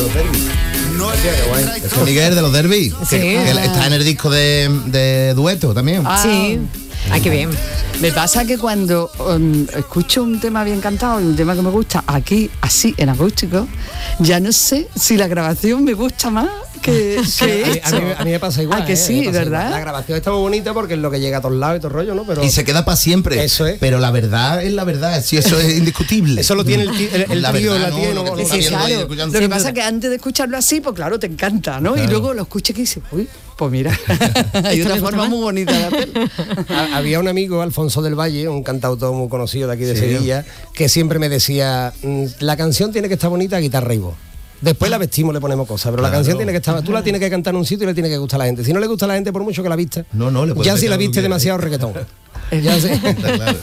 los derbis. Es Miguel de los derbis. Sí. Que está en el disco de dueto también. Sí. Ay, qué bien. Me pasa que cuando escucho un tema bien cantado y un tema que me gusta aquí, así, en acústico, ya no sé si la grabación me gusta más que a mí me pasa igual. Ah, que sí, ¿verdad? Igual. La grabación está muy bonita porque es lo que llega a todos lados y todo el rollo, ¿no? Pero Y se queda para siempre. Eso es. Pero la verdad es la verdad. Sí, eso es indiscutible. eso lo tiene el La tío, verdad, la tía, no, no, lo que no, tú estás viendo ahí, Claro, escuchando. lo que pasa es que antes de escucharlo así, pues claro, te encanta, ¿no? Claro. Y luego lo escuchas y dices, uy, pues mira, hay ¿Esto otra le gusta forma más? muy bonita de hacerlo. Había un amigo, Alfonso del Valle, un cantautor muy conocido de aquí de Sevilla, que siempre me decía, la canción tiene que estar bonita a guitarra y voz. Después la vestimos, le ponemos cosas, pero la canción tiene que estar, tú la tienes que cantar en un sitio y le tiene que gustar a la gente. Si no le gusta a la gente, por mucho que la vista, No, le puedes ya si meter la lo que viste quieras. demasiado reggaetón. Ya sé. Está claro.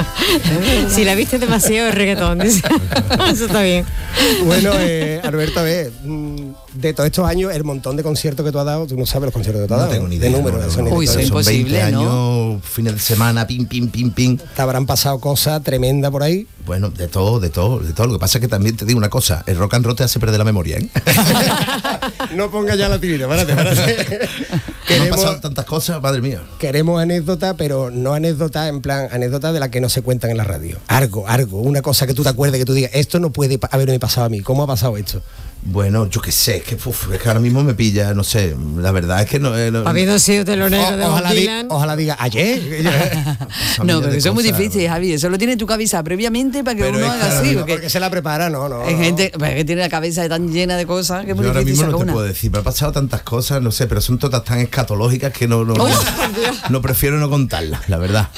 Si la viste demasiado reggaetón, dice. Eso está bien. Bueno, Alberto, a ver, de todos estos años, el montón de conciertos que tú has dado, tú no sabes los conciertos que tú has No dado. tengo ni idea. De números, no, son no. Uy, de son todo. Son 20 imposible, ¿no? años, fines de semana, pim. Te habrán pasado cosas tremendas por ahí. Bueno, de todo. Lo que pasa es que también te digo una cosa, el rock and roll te hace perder la memoria, ¿eh? No pongas ya la tirita, párate. Me han pasado tantas cosas, madre mía. Queremos anécdota, pero no anécdota en plan, anécdota de las que no se cuentan en la radio. Algo, una cosa que tú te acuerdes, que tú digas, esto no puede haberme pasado a mí. ¿Cómo ha pasado esto? Bueno, yo qué sé, es que ahora mismo me pilla, no sé, la verdad es que no... Habiendo sido telonero de Bob Ojalá, Dylan. ojalá diga, ayer. No, pero eso es muy difícil, Javi. Eso lo tiene tu cabeza previamente para que Pero uno es haga que ahora así. mismo, Porque se la prepara, no. Hay gente que tiene la cabeza tan llena de cosas que es muy Yo ahora difícil mismo no sacar te una. puedo decir, me han pasado tantas cosas, no sé, pero son todas tan escatológicas que no prefiero no contarlas, la verdad.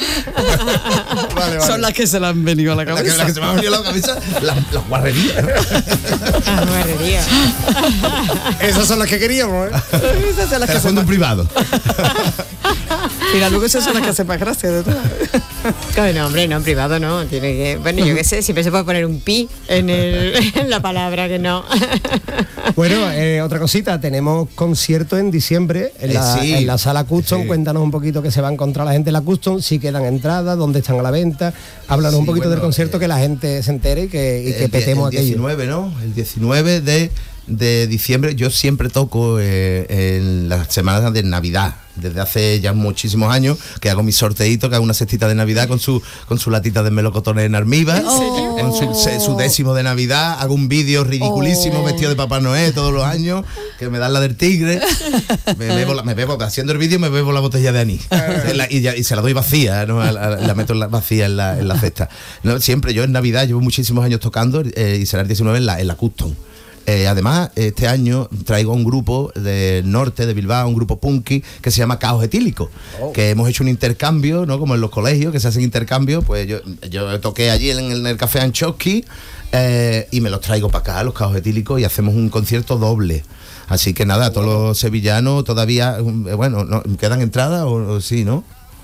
Vale. Son las que se le han venido a la La cabeza. que se me ha venido a la cabeza, las guarrerías. Ah, guarrería. Esas son las que queríamos, ¿eh? Esas son las que Teléfono hacen más. privado. Mira, luego esas son las que hacen más gracia de todas. No, hombre, no, en privado no. Tiene que. Bueno, yo qué sé, siempre se puede poner un pi en la palabra que no. Bueno, otra cosita, tenemos concierto en diciembre Sí. en la sala Custom. Sí. Cuéntanos un poquito qué se va a encontrar la gente en la Custom, si quedan entradas, dónde están a la venta. Háblanos Sí, un poquito del bueno, concierto, que la gente se entere y que petemos el aquello. 19, ¿no? El 19 de diciembre. Yo siempre toco en las semanas de Navidad, desde hace ya muchísimos años, que hago mis sorteitos, que hago una cestita de Navidad con su latita de melocotones en almíbar, en su décimo de Navidad. Hago un vídeo ridiculísimo vestido de Papá Noel todos los años, que me dan la del tigre. Me bebo haciendo el vídeo, me bebo la botella de anís y se la doy vacía, ¿no? La meto vacía en la cesta. No, siempre, yo en Navidad llevo muchísimos años tocando y será el 19 en la Custom. Además, este año traigo un grupo del norte de Bilbao, un grupo punky que se llama Caos Etílico, que hemos hecho un intercambio, ¿no? Como en los colegios que se hacen intercambios. Pues yo toqué allí en el Café Anchowski y me los traigo para acá, los Caos Etílicos, y hacemos un concierto doble. Así que nada, todos los sevillanos todavía, bueno, ¿no? ¿Quedan entradas o sí, no?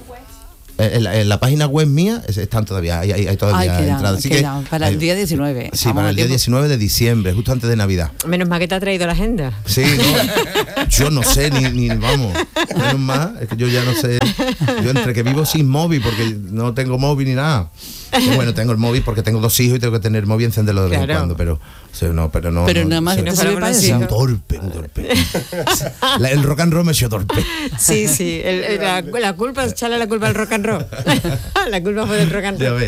En la página web mía están todavía, hay todavía entradas. Así quedan, que, para el día 19. Sí, Vamos para a el día tiempo. 19 de diciembre, justo antes de Navidad. Menos mal que te ha traído la agenda. Sí, no, yo no sé, ni vamos. Menos mal, es que yo ya no sé. Yo entre que vivo sin móvil, porque no tengo móvil ni nada. Y bueno, tengo el móvil porque tengo 2 hijos y tengo que tener el móvil y encenderlo de vez en Claro. cuando, pero no. Pero nada más soy- que te no sirve fuéramos para los eso. hijos. torpe. El rock and roll me ha hecho torpe. Sí, sí. La culpa, echarle la culpa al rock and roll. La culpa fue del rock and Ya roll. ves.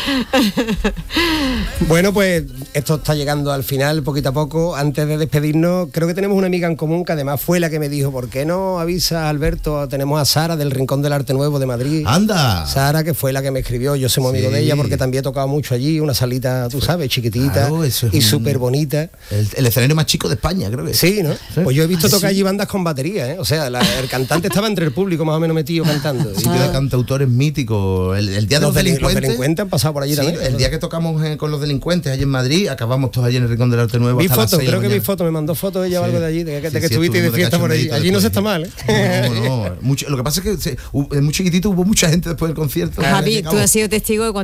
Bueno, pues esto está llegando al final, poquito a poco. Antes de despedirnos, creo que tenemos una amiga en común que además fue la que me dijo, ¿por qué no avisa a Alberto? Tenemos a Sara del Rincón del Arte Nuevo de Madrid. ¡Anda! Sara, que fue la que me escribió, yo soy muy amigo Sí. de ella porque también he tocado mucho allí, una salita, tú sabes, chiquitita Claro, eso es y un- súper bonita. El escenario más chico de España, creo que. Sí, ¿no? Pues yo he visto tocar allí bandas con batería, ¿eh? O sea, el cantante estaba entre el público más o menos metido cantando. Sitio de cantautores míticos. El día de los delincuentes. Los delincuentes han pasado por allí Sí, también. el día que tocamos con los delincuentes allí en Madrid, acabamos todos allí en el Rincón del Arte Nuevo. Vi hasta las fotos, 6 de la creo que vi mañana. fotos, me mandó fotos ella o Sí. algo de allí, de que Sí, estuviste de estuvimos fiesta por allí. cachondeito Allí no se está después. mal, ¿eh? No. Lo que pasa es que es muy chiquitito, hubo mucha gente después del concierto. Javi, tú has sido testigo de cuando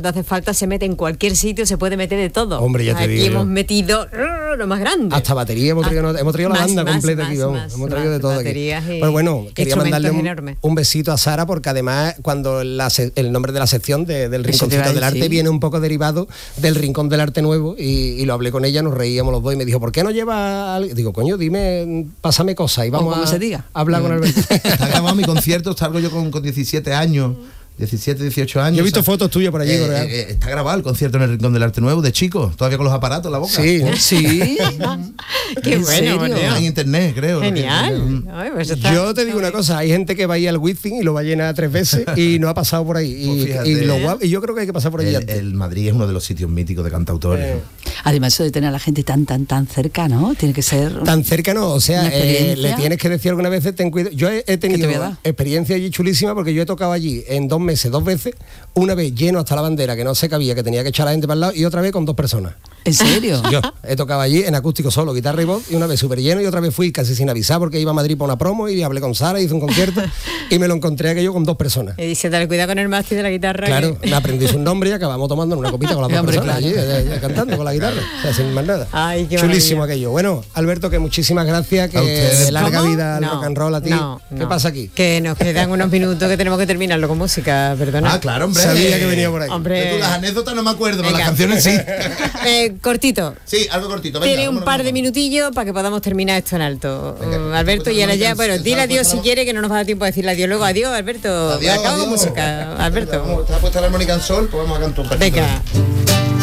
cuando hace falta se mete en cualquier sitio, se puede meter de todo. Hombre, ya te aquí digo. hemos metido lo más grande. Hasta batería hemos traído la banda completa aquí, vamos. Hemos traído de todo aquí. Pero bueno, quería mandarle un besito a Sara, porque además cuando el nombre de la sección del Rinconcito del Arte viene un poco derivado del Rincón del Arte Nuevo, y lo hablé con ella, nos reíamos los dos y me dijo, ¿por qué no lleva? Digo, coño, dime, pásame cosas y vamos a hablar con Alberto. Está grabado mi concierto, salgo yo con 17 años. 17, 18 años. Yo he visto fotos tuyas por allí. Está grabado el concierto en el Rincón del Arte Nuevo de chico, todavía con los aparatos en la boca. Sí, sí. Qué bueno. En internet, creo. Genial. Ay, pues yo te digo una cosa, hay gente que va ahí al Wizzing y lo va a llenar 3 veces y no ha pasado por ahí. Y yo creo que hay que pasar por allí. El Madrid es uno de los sitios míticos de cantautores. Además, eso de tener a la gente tan cerca, ¿no? Tiene que ser... Tan cerca no, o sea, le tienes que decir alguna vez, ten cuidado. Yo he tenido experiencia allí chulísima, porque yo he tocado allí en 2 meses, 2 veces, una vez lleno hasta la bandera, que no se cabía, que tenía que echar a la gente para el lado, y otra vez con 2 personas. ¿En serio? Yo he tocado allí en acústico solo, guitarra y voz, y una vez súper lleno, y otra vez fui casi sin avisar, porque iba a Madrid para una promo y hablé con Sara, hice un concierto y me lo encontré aquello con 2 personas. Y dice, dale cuidado con el mástil de la guitarra. Claro, me aprendí su nombre y acabamos tomando una copita con las 2 personas allí, cantando con la guitarra, o sea, sin más nada. Ay, qué chulísimo maravilla. aquello. Bueno, Alberto, que muchísimas gracias, que larga vida al rock and roll a ti. ¿Qué pasa aquí? Que nos quedan unos minutos que tenemos que terminarlo con música, perdona. Ah, claro, hombre. Sabía que venía por ahí. Hombre. Las anécdotas no me acuerdo, pero las canciones sí. Cortito. Sí, algo cortito. Venga, Tiene un par de minutillos para que podamos terminar esto en alto. Alberto, y ahora ya, bueno, dile adiós si quiere, que no nos va a dar tiempo de decirle adiós. Luego, adiós, Alberto. Acabo con música, Alberto. Está puesta la armónica en sol, pues vamos a cantar un poquito. Venga.